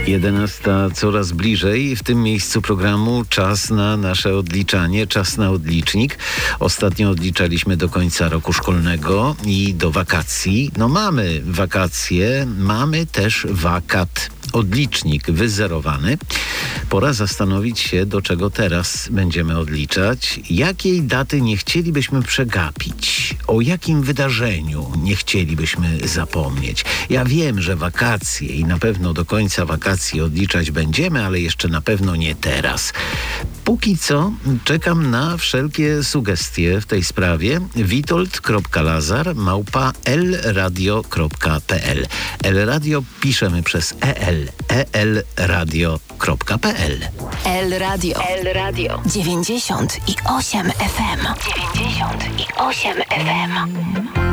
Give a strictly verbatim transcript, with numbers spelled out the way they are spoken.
jedenasta coraz bliżej. W tym miejscu programu czas na nasze odliczanie, czas na odlicznik. Ostatnio odliczaliśmy do końca roku szkolnego i do wakacji. No mamy wakacje, mamy też wakat. Odlicznik wyzerowany. Pora zastanowić się, do czego teraz będziemy odliczać. Jakiej daty nie chcielibyśmy przegapić? O jakim wydarzeniu nie chcielibyśmy zapomnieć? Ja wiem, że wakacje i na pewno do końca wakacji odliczać będziemy, ale jeszcze na pewno nie teraz. Póki co czekam na wszelkie sugestie w tej sprawie. witold kropka lazar małpa elradio kropka pl. Elradio piszemy przez el. elradio kropka pl. El Radio. El Radio. dziewięćdziesiąt i osiem F M. dziewięćdziesiąt i osiem F M.